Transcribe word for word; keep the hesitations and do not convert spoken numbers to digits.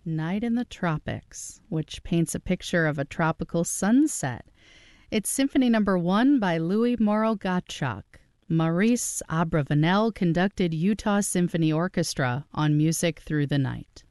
Night in the Tropics, which paints a picture of a tropical sunset. It's Symphony Number One by Louis Moral Gottschalk. Maurice Abravanel conducted Utah Symphony Orchestra on Music Through the Night.